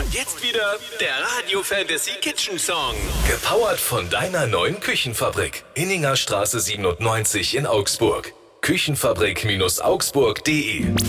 Und jetzt wieder der Radio Fantasy Kitchen Song. Gepowert von deiner neuen Küchenfabrik. Inningerstraße 97 in Augsburg. Küchenfabrik-augsburg.de